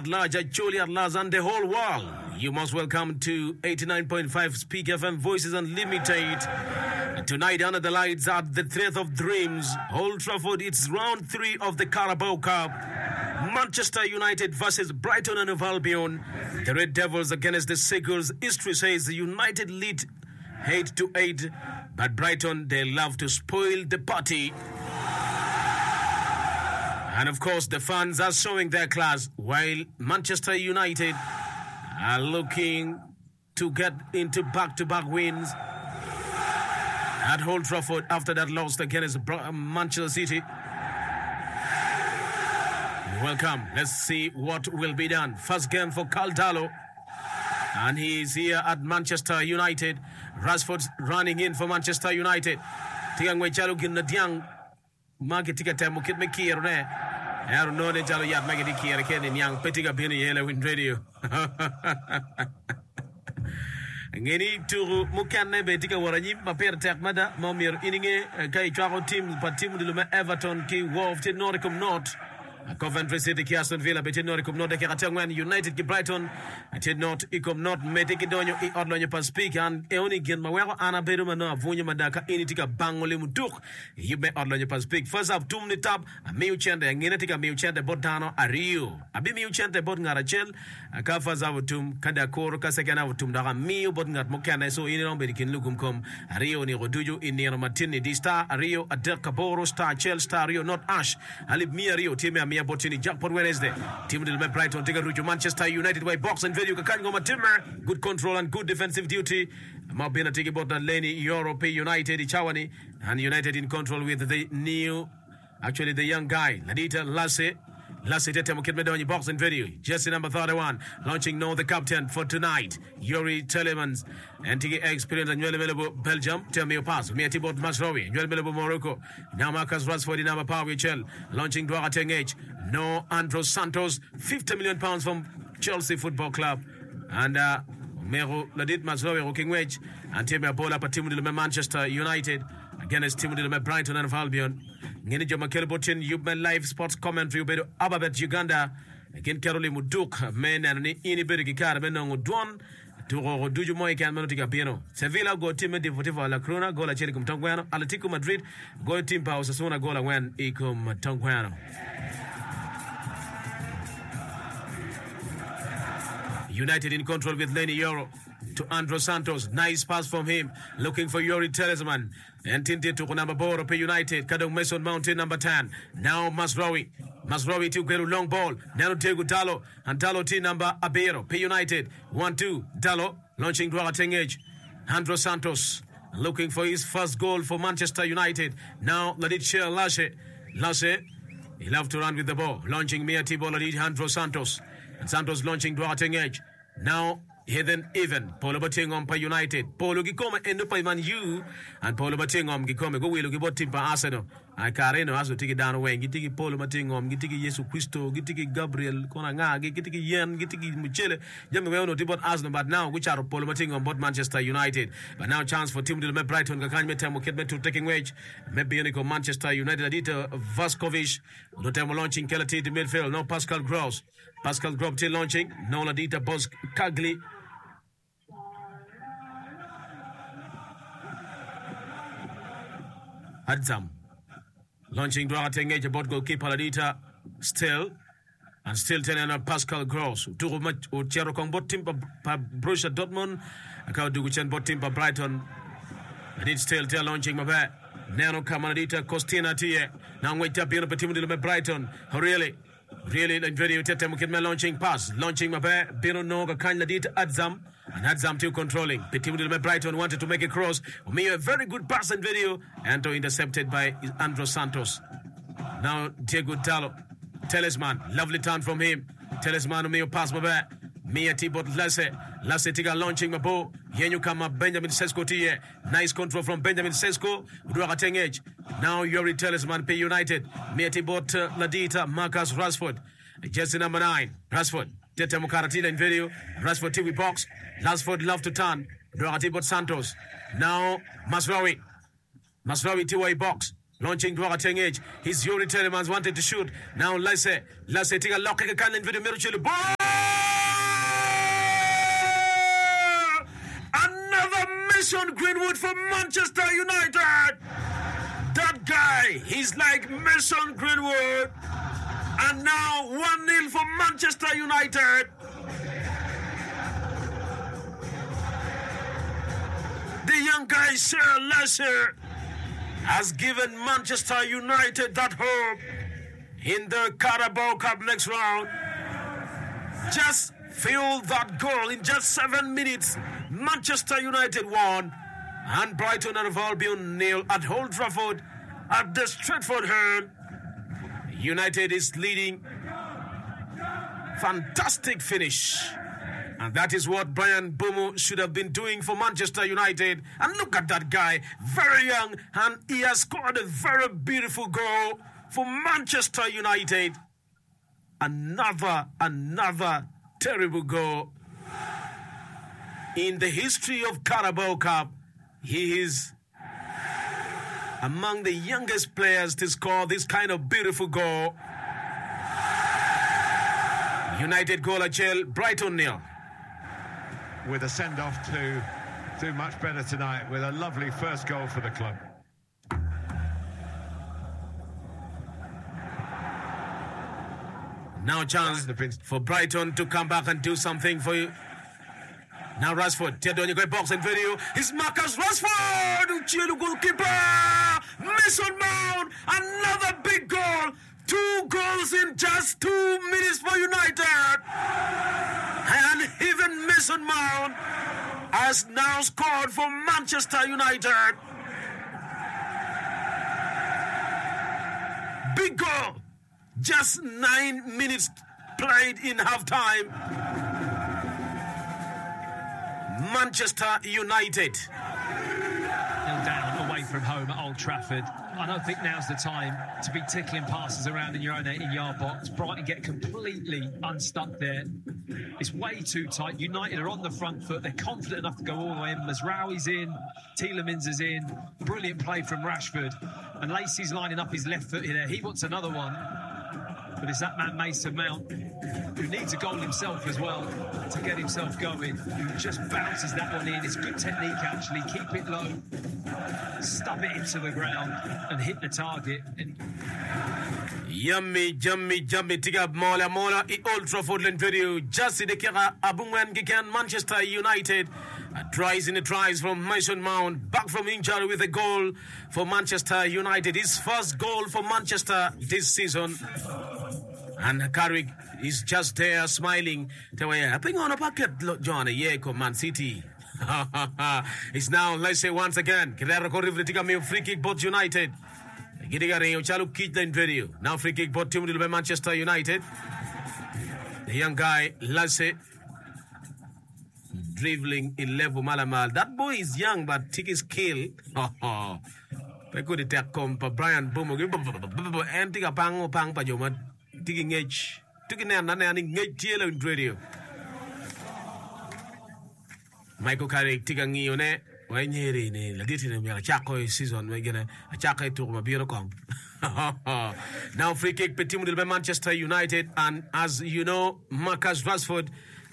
at large, actually at large, and the whole world. You must welcome to 89.5 Speak FM Voices Unlimited. Tonight, under the lights at the Theatre of Dreams, Old Trafford, it's round 3 of the Carabao Cup. Manchester United versus Brighton and Albion. The Red Devils against the Seagulls. History says the United lead 8-8, but Brighton, they love to spoil the party. And of course, the fans are showing their class, while Manchester United are looking to get into back-to-back wins at Old Trafford after that loss against Manchester City. Welcome. Let's see what will be done. First game for Caldalo, and he is here at Manchester United. Rashford's running in for Manchester United. Tingangwe chalo ginadiang marketika temo kit mekir ne. Ero no ne chalo yat magedi kir ken nyang petiga bini yele win radio. Ngeni turu mukanne betika waranyi paper tek mada momir ininge kai chako team patimu dilume Everton ki Wolves te Noricum North. Coventry City ki Aston Villa beti Noricum North ki Katangwan United ki Brighton ated not ikom not metiki donyo I odlonyo pas speak and eoni gen maweko ana bedo mano avunyo madaka initika bangole mutuk yube odlonyo pas speak first up tumni tap miu chende ngine tika miu chende botano ario abi miu chende bot ngarachel ka first up tum kada koro ka second up tum daga miu bot ngat mokana so ini rombe dikin lukum kom ario ni roduju inir matini di star ario adek kaboro star chel star rio not ash alib mi ario time Botini jackpot Wednesday. Team will be Brighton take a route to Manchester United by box and video. Kakango Timber, good control and good defensive duty. Mabina take about the Lenny Europe United Chawani and United in control with the the young guy Ladita Lasse. Lasse Tete Mukit box and video. Jersey number 31 launching the captain for tonight. Yuri Telemans and Tiki experience and available Belgium. Tell me your pass. Me Tibot Masrowi. Available Morocco. Now Marcus Rashford in number Power Chel launching Duagateng H. No Andros Santos. £50 million from Chelsea Football Club. And Mero Ladit Masrowi rocking wedge and Timber ball up at Timothy Manchester United against Timothy Brighton and Albion. Ngenijo Makelbotin Yuben Live Sports Commentary Ubedo Ababet Uganda again Caroli Muduk men and ini berigi kar benong Duan to Duju Moikan Manotika Piano. Sevilla go Team Deportivo La Coruna gola Chelikum Tonguano Atletico Madrid go Team Pa Osasuna gola when Icum Tonguano. United in control with Lenny Euro to Andros Santos. Nice pass from him. Looking for Yuri Talisman. And Tintin to number 4 of United. Kadong Mason Mountain number 10. Now Masraoui. Masraoui to get a long ball. Now Tego Dalo. And Dalo T number Abero. P United. 1-2. Dalo launching Duagateng Edge. Andros Santos looking for his first goal for Manchester United. Now Ladit Shell Lashe. Lashe. He loves to run with the ball. Launching Mia Tibo Ladit Andros Santos. And Santos launching Duagateng Edge. Now Heathen even Paulo Batingom pa United. Paulo Gikome endo pa Man U and Paulo Batingom Gikome go wilo giboti pa Arsenal. I Careno has to take it down away. Gitiki Paulo Batingom, Gitiki Yesu Christo, Gitiki Gabriel Konanga, Gitiki Yen, Gitiki Muchele. Young well no tibot Arsenal, but now which are Paulo Batingom but Manchester United. But now chance for Team Dilme Brighton Kakanya Temo Ketme to taking wage. Maybe Unico Manchester United Adita Vaskovic. No time launching Kelati to midfield. No Pascal Gross. Pascal Gross still launching. No Ladita Bos Kagli. Adzam launching Duagateng Edge about goalkeeper Ladita still telling Pascal Gross to much or Cherokong bot team Borussia Dortmund account to which and bot team Brighton and still launching Mabe Nano Kamanadita Costina Tie now wait up in a team Brighton really and video Tete Mukitme launching pass launching Mabe Bino Noga kind Ladita Adzam and Adzam too controlling. Petit Brighton wanted to make a cross. Made a very good pass and video. Anto intercepted by Andros Santos. Now Diego Dalo. Talisman. Lovely turn from him. Talisman Mio pass Mabe. Mia Tibot Lasse. Lasse Tiga launching Mabo. Yenyu Kama Benjamin Sesko Tie. Nice control from Benjamin Sesko. Duagateng Edge. Now Yuri Talisman P United. Mia Tibot Ladita Marcus Rashford. Jersey number 9. Rashford. Tete Mukaratila in video. Rashford TV box. Rashford love to turn. Duagatibot Santos. Now Masraoui. Masraoui Tiwai box. Launching Duagateng Edge. His Yuri Telemans wanted to shoot. Now Lasse. Lasse take a lock. Can in video. Ball. Mason Greenwood for Manchester United. That guy, he's like Mason Greenwood. And now 1-0 for Manchester United. The young guy, Sir Lesser, has given Manchester United that hope in the Carabao Cup next round. Just feel that goal in just 7 minutes. Manchester United won, and Brighton and Albion nil at Old Trafford at the Stratford Hurn. United is leading. Fantastic finish. And that is what Bryan Mbeumo should have been doing for Manchester United. And look at that guy, very young, and he has scored a very beautiful goal for Manchester United. Another terrible goal. In the history of Carabao Cup, he is among the youngest players to score this kind of beautiful goal. United goal Achel, Brighton nil. With a send-off to do much better tonight with a lovely first goal for the club. Now a chance for Brighton to come back and do something for you. Now Rashford, Tedon, you got box and video. It's Marcus Rashford, Chielu goalkeeper, Mason Mount, another big goal. 2 goals in just 2 minutes for United. And even Mason Mount has now scored for Manchester United. Big goal. Just 9 minutes played in halftime. Manchester United. Down away from home at Old Trafford. I don't think now's the time to be tickling passes around in your own 18-yard box. Brighton get completely unstuck there. It's way too tight. United are on the front foot. They're confident enough to go all the way in. Mazraoui's in. Tielemans is in. Brilliant play from Rashford. And Lacey's lining up his left foot here. He wants another one. But it's that man Mason Mount who needs a goal himself as well to get himself going, who just bounces that one in. It's good technique, actually. Keep it low, stub it into the ground and hit the target. Yummy tiga mola I Old Trafford len video just the kira abungwan gikan Manchester United. Tries in the tries from Mason Mount, back from injury with a goal for Manchester United. His first goal for Manchester this season. And Carrick is just there smiling. I think on a packet, John, yeah, Man City. It's now, let's say once again, free kick both United. Now free kick both team by Manchester United. The young guy, Lasse, dribbling in level Malamal. That boy is young, but take his skill. They could attack come for Bryan Mbeumo. And take a pang pa jomat. Taking edge. Taking an edge on radio. Michael Carrick taking Ione. When you're in a little Chaco season, we're gonna a Chaco to my bureau. Now free kick team by Manchester United, and as you know, Marcus Rashford,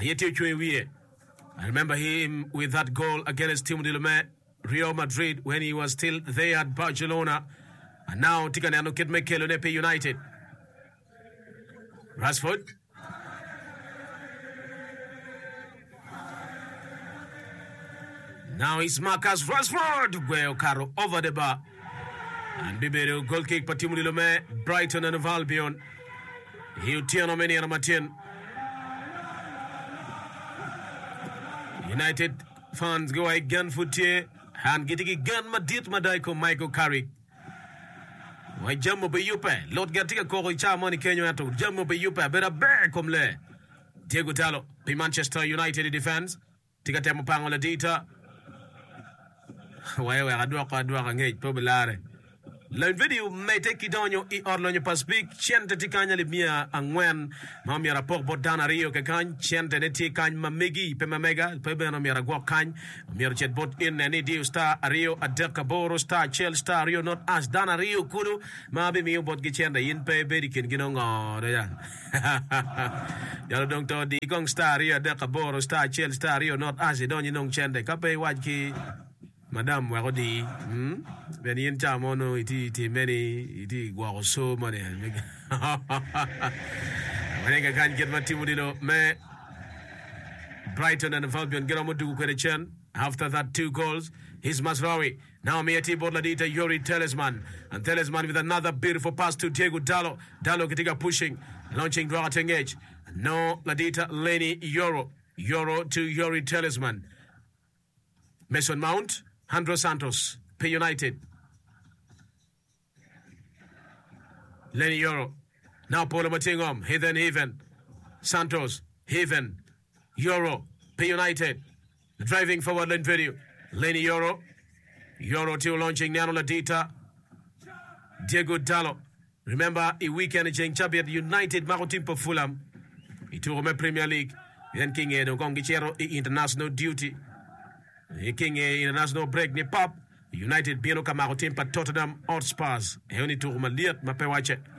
I remember him with that goal against Team Real Madrid when he was still there at Barcelona, and now Tiganano Kid Mekele United. Rashford. Now it's Marcus Rashford. Well, Caro over the bar. And Bibero goal kick for Team Brighton and Albion. He'll turn on many and Martin. United fans go again for tear and getting again Madit Madaiko Michael Carrick. Why Jammo be Yupe? Lord Gatica Koro Chamoni Kenya to Jammo be Yupe, better bear come le. Diego Talo, P Manchester United defense. Tigatemo Pangola Dita. Why I do a gate, Pobulare. Le video may take it on your Orlonio Pacific, Chente Ticania Libia, and when Mamia Rapport Botana Rio Kakan, Chente Netikan Mamegi, Pemamega, Pebenomia Guakan, Mirchet Bot in an idio star, Rio, Adekaboro star, Chel star, Rio, not as Dana Rio Kulu, Mabi Mio Bot Gichenda, in Pay Bedikin Ginongo. Yellow Doctor, the Gong star, Rio, Adekaboro star, Chel star, Rio, not as it on your Chende, Cape Waki. Madam Wagodi, Benin Chamono, iti many, iti Guaroso money. I think I can't get my team with it. Me, Brighton and Falcon get on with the after that 2 goals. Here's Masraoui. Now Miati Bodladita, Yuri Talisman. And Talisman with another beautiful pass to Diego Dallo. Dallo Kitiga pushing, launching Duarte Edge. No, Ladita, Lenny, Euro. Euro to Yuri Talisman. Mason Mount, Andro Santos, P United. Lenny Euro. Now Paulo Matingom, Heathen. Santos, Heathen. Euro, P United. Driving forward lane video. Lenny Euro. Euro to launching Nano Ladita. Diego Dallo. Remember, a weekend in Champion United Marotimpo Fulham. Iturome Premier League. Then King Edo Gongichero international duty. King international break ni pop. United Bino Marotimpa Tottenham Hotspurs. Eoni Turuma Liat Mapewache.